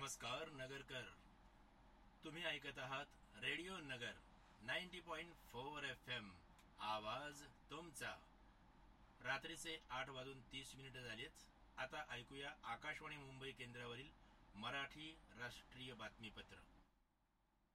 नमस्कार नगरकर, तुम्ही ऐकत आहात रेडिओ नगर 90.4 FM. आवाज तुमचा. रात्रीचे 8:30 झालेत. आता ऐकूया आकाशवाणी मुंबई केंद्रावरील मराठी राष्ट्रीय बातमीपत्र.